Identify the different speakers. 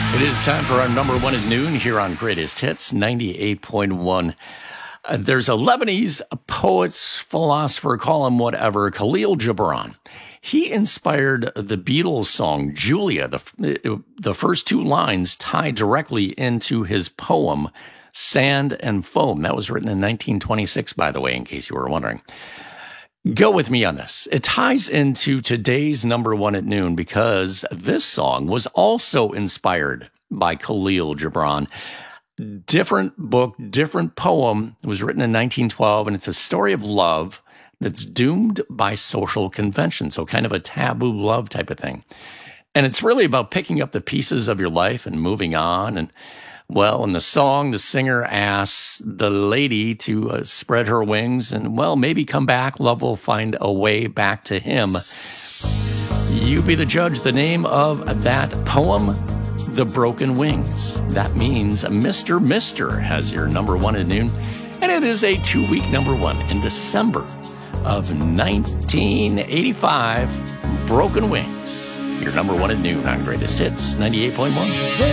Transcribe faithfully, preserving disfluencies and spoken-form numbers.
Speaker 1: It is time for our number one at noon here on Greatest Hits ninety-eight point one. Uh, there's a Lebanese poet, philosopher, call him whatever, Khalil Gibran. He inspired the Beatles song Julia. The, the first two lines tie directly into his poem Sand and Foam. That was written in nineteen twenty-six, by the way, in case you were wondering. Go with me on this. It ties into today's number one at noon because this song was also inspired by Khalil Gibran. Different book, different poem. It was written in nineteen twelve, and it's a story of love that's doomed by social convention. So kind of a taboo love type of thing. And it's really about picking up the pieces of your life and moving on. And well, in the song, the singer asks the lady to uh, spread her wings and, well, maybe come back. Love will find a way back to him. You be the judge. The name of that poem, The Broken Wings. That means Mister Mister has your number one at noon. And it is a two-week number one in December of nineteen eighty-five. Broken Wings. Your number one at noon on Greatest Hits ninety-eight point one.